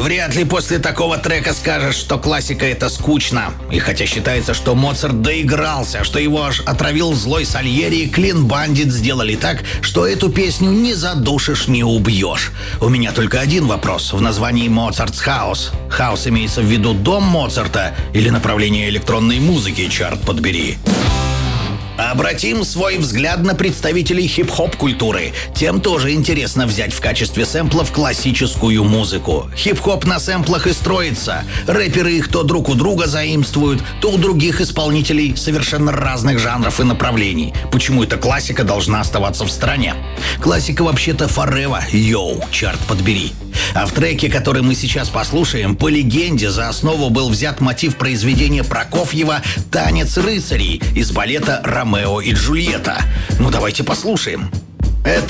Вряд ли после такого трека скажешь, что классика — это скучно. И хотя считается, что Моцарт доигрался, что его аж отравил злой Сальери, Клин Бандит сделали так, что эту песню не задушишь, не убьешь. У меня только один вопрос. В названии «Моцартс Хаус» хаус имеется в виду дом Моцарта или направление электронной музыки, черт подбери? Обратим свой взгляд на представителей хип-хоп культуры. Тем тоже интересно взять в качестве сэмплов классическую музыку. Хип-хоп на сэмплах и строится. Рэперы их то друг у друга заимствуют, то у других исполнителей совершенно разных жанров и направлений. Почему эта классика должна оставаться в стороне? Классика вообще-то forever, йоу, черт подбери. А в треке, который мы сейчас послушаем, по легенде за основу был взят мотив произведения Прокофьева «Танец рыцарей» из балета «Ромео и Джульетта». Ну давайте послушаем.